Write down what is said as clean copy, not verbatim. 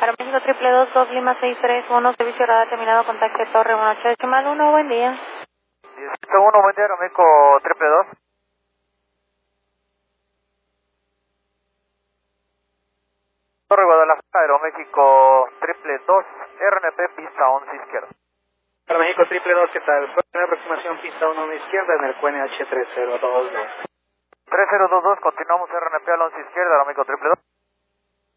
Aeroméxico triple 2 Lima 631, servicio radar terminado, contacto Torre 1881, buen día. 101, buen día, Aeroméxico triple 2. Torre Guadalajara, Aeroméxico triple 2, RNP, pista 11 izquierda. Aeroméxico triple 2, ¿qué tal? Fue una aproximación pista 1 izquierda en el QNH 3022. 3022, continuamos RNP al 11 izquierda, Aeroméxico triple 2.